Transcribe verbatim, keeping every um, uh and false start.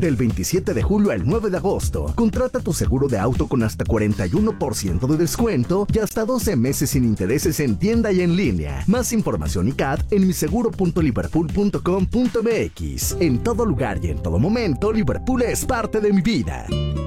Del veintisiete de julio al nueve de agosto, contrata tu seguro de auto con hasta cuarenta y uno por ciento de descuento y hasta doce meses sin intereses en tienda y en línea. Más información y C A T en miseguro punto liverpool punto com punto m x. En todo lugar y en todo momento, Liverpool es parte de mi vida.